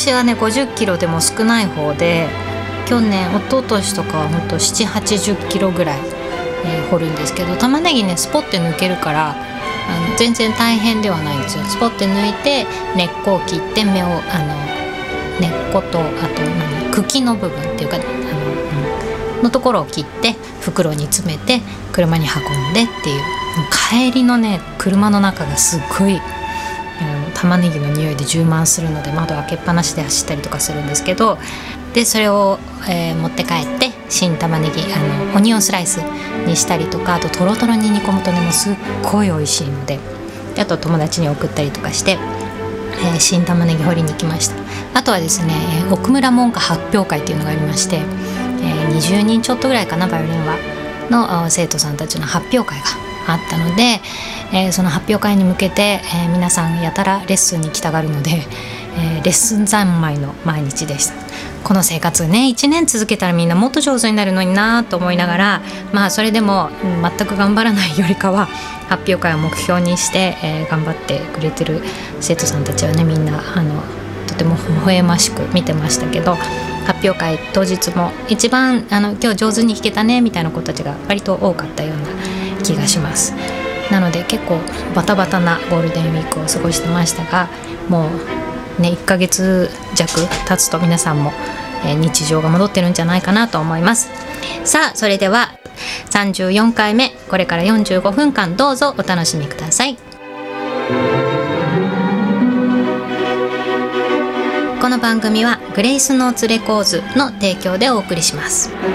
年はね50キロでも少ない方で、去年一昨年とかはほんと7、80キロぐらい、掘るんですけど、玉ねぎねスポッて抜けるから全然大変ではないんですよ。スポッて抜いて根っこを切って根っことあと茎の部分っていうかのところを切って袋に詰めて車に運んでっていう、帰りのね車の中がすっごい玉ねぎの匂いで充満するので窓開けっぱなしで走ったりとかするんですけど、でそれを、持って帰って新玉ねぎオニオンスライスにしたりとか、あとトロトロに煮込むとねもうすっごい美味しいので、あと友達に送ったりとかして、新玉ねぎ掘りに行きました。あとはですね、奥村門下発表会っていうのがありまして、20人ちょっとぐらいかな、バイオリンはの生徒さんたちの発表会があったので、その発表会に向けて、皆さんやたらレッスンに来たがるので、レッスン三昧の毎日でした。この生活ね1年続けたらみんなもっと上手になるのになと思いながら、まあそれでも全く頑張らないよりかは発表会を目標にして、頑張ってくれてる生徒さんたちはね、みんなとても微笑ましく見てましたけど、発表会当日も一番今日上手に弾けたねみたいな子たちが割と多かったような気がします。なので結構バタバタなゴールデンウィークを過ごしてましたが、もうね1ヶ月弱経つと皆さんも、日常が戻ってるんじゃないかなと思います。さあそれでは34回目、これから45分間どうぞお楽しみください。この番組はグレイスノーツレコーズの提供でお送りします。